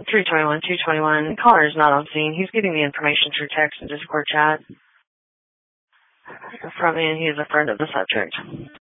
321, 221. Caller is not on scene. He's getting the information through text and Discord chat from me, and he is a friend of the subject.